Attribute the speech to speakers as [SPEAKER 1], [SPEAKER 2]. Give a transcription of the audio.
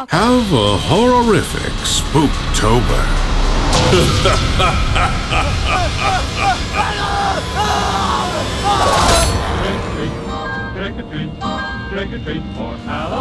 [SPEAKER 1] Have a horrific Spooktober.
[SPEAKER 2] Trick or treat for Halloween.